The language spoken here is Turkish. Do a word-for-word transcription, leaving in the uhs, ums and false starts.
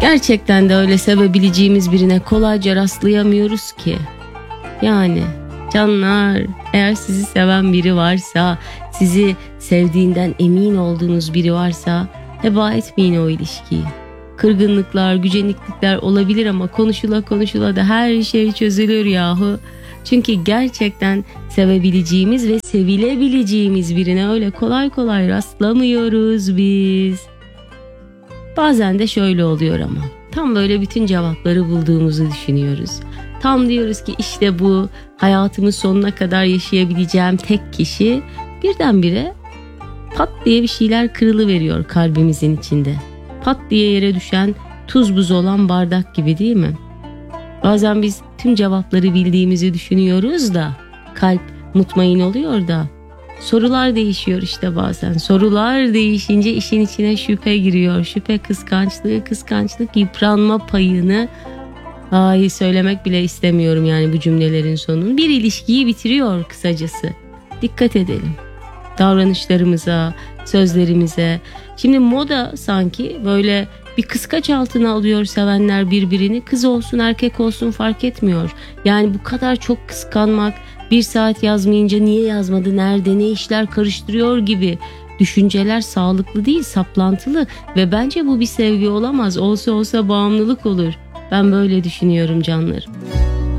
Gerçekten de öyle sevebileceğimiz birine kolayca rastlayamıyoruz ki. Yani canlar, eğer sizi seven biri varsa, sizi sevdiğinden emin olduğunuz biri varsa heba etmeyin o ilişkiyi. Kırgınlıklar, güceniklikler olabilir ama konuşula konuşula da her şey çözülür yahu. Çünkü gerçekten sevebileceğimiz ve sevilebileceğimiz birine öyle kolay kolay rastlamıyoruz biz. Bazen de şöyle oluyor ama tam böyle bütün cevapları bulduğumuzu düşünüyoruz. Tam diyoruz ki işte bu hayatımın sonuna kadar yaşayabileceğim tek kişi, birdenbire pat diye bir şeyler kırılıveriyor kalbimizin içinde. Pat diye yere düşen tuz buz olan bardak gibi, değil mi? Bazen biz tüm cevapları bildiğimizi düşünüyoruz da kalp mutmain oluyor da sorular değişiyor işte bazen. Sorular değişince işin içine şüphe giriyor. Şüphe kıskançlığı, kıskançlık yıpranma payını, ay söylemek bile istemiyorum yani bu cümlelerin sonunu. Bir ilişkiyi bitiriyor kısacası. Dikkat edelim davranışlarımıza, sözlerimize. Şimdi moda sanki böyle bir kıskaç altına alıyor sevenler birbirini. Kız olsun erkek olsun fark etmiyor. Yani bu kadar çok kıskanmak, bir saat yazmayınca niye yazmadı, nerede, ne işler karıştırıyor gibi düşünceler sağlıklı değil, saplantılı ve bence bu bir sevgi olamaz. Olsa olsa bağımlılık olur. Ben böyle düşünüyorum canlarım.